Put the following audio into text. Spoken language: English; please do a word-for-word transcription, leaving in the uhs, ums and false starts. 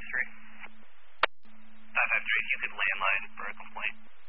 three. five five three, if you could landline for a complaint.